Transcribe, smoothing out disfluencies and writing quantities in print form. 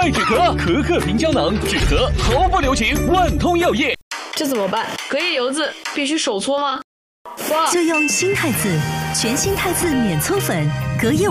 爱止咳，可可平胶囊止咳毫不留情，万通药业。 这怎么办？隔夜油渍必须手搓吗？ 就用新汰渍，全新汰渍免搓粉，隔夜